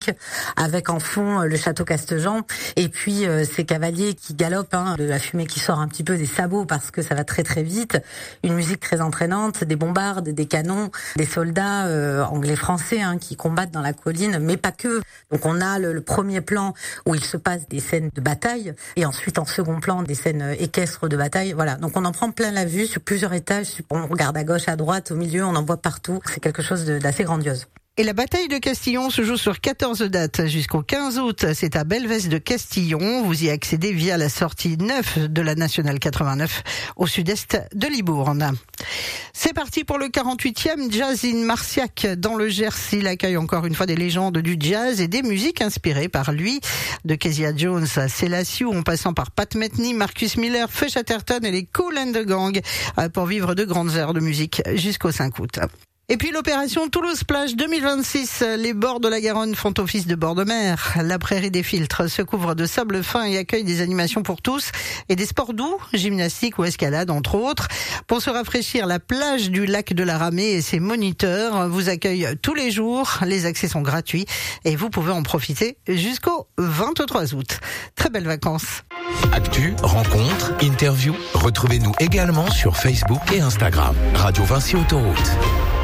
avec en fond le château Castejean et puis ces cavaliers qui galopent, de la fumée qui sort un petit peu des sabots parce que ça va très très vite, une musique très entraînante, des bombardes, des canons, des soldats anglais-français qui combattent dans la colline, mais pas que. Donc on a le premier plan où il se passe des scènes de bataille et ensuite en second plan des scènes équestres de bataille. Voilà, donc on en prend plein la vue sur plusieurs étages, on regarde à gauche, à droite, au milieu, on en voit partout. C'est quelque chose d'assez grandiose. Et la bataille de Castillon se joue sur 14 dates jusqu'au 15 août. C'est à Belvès de Castillon. Vous y accédez via la sortie 9 de la Nationale 89 au sud-est de Libourne. C'est parti pour le 48e Jazz in Marciac dans le Gers. Il accueille encore une fois des légendes du jazz et des musiques inspirées par lui. De Kezia Jones à Selassie, en passant par Pat Metheny, Marcus Miller, Feu Chatterton et les Kool and the Gang pour vivre de grandes heures de musique jusqu'au 5 août. Et puis l'opération Toulouse-Plage 2026, les bords de la Garonne font office de bord de mer. La prairie des filtres se couvre de sable fin et accueille des animations pour tous et des sports doux, gymnastique ou escalade entre autres. Pour se rafraîchir, la plage du lac de la Ramée et ses moniteurs vous accueillent tous les jours. Les accès sont gratuits et vous pouvez en profiter jusqu'au 23 août. Très belles vacances. Actu, rencontres, interviews, retrouvez-nous également sur Facebook et Instagram. Radio Vinci Autoroute.